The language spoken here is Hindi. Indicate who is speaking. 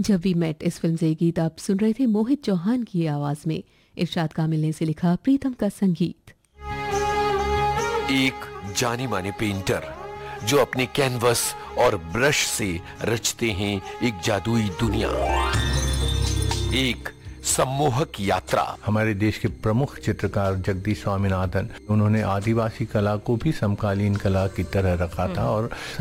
Speaker 1: जब भी मेट इस फिल्म से ये गीत आप सुन रहे थे मोहित चौहान की आवाज में, इरशाद कामिल ने इसे लिखा, प्रीतम का संगीत।
Speaker 2: एक जानी माने पेंटर जो अपने कैनवस और ब्रश से रचते हैं एक जादुई दुनिया, एक सम्मोहक यात्रा।
Speaker 3: हमारे देश के प्रमुख चित्रकार जगदीश स्वामीनाथन, उन्होंने आदिवासी कला को भी समकालीन कला की तरह रखा था और